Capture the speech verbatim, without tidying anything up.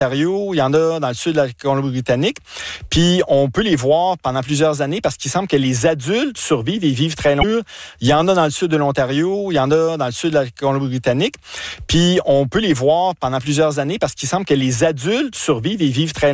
il y en a dans le sud de la Colombie-Britannique. Puis on peut les voir pendant plusieurs années parce qu'il semble que les adultes survivent et vivent très longtemps. Il y en a dans le sud de l'Ontario, il y en a dans le sud de la Colombie-Britannique. Puis on peut les voir pendant plusieurs années parce qu'il semble que les adultes survivent et vivent très longtemps.